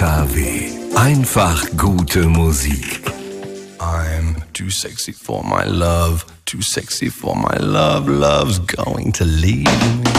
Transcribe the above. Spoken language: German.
DKW. Einfach gute Musik. I'm too sexy for my love, too sexy for my love, love's going to leave me.